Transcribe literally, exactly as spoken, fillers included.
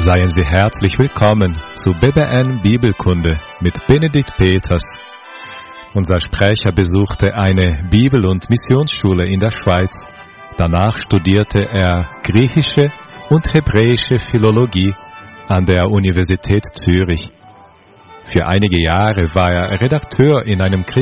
Seien Sie herzlich willkommen zu B B N Bibelkunde mit Benedikt Peters. Unser Sprecher besuchte eine Bibel- und Missionsschule in der Schweiz. Danach studierte er griechische und hebräische Philologie an der Universität Zürich. Für einige Jahre war er Redakteur in einem